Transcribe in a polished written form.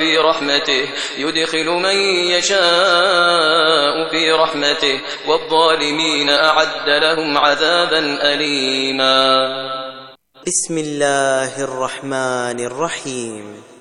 في رحمته يدخل من يشاء في رحمته والظالمين أعد لهم عذابا أليما. بسم الله الرحمن الرحيم.